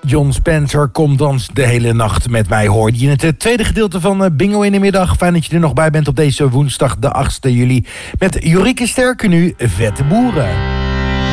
John Spencer, Kom dans de hele nacht met mij, hoorde je in het tweede gedeelte van Bingo in de middag. Fijn dat je er nog bij bent op deze woensdag de 8e juli. Met Jorike Sterke nu, Vette Boeren.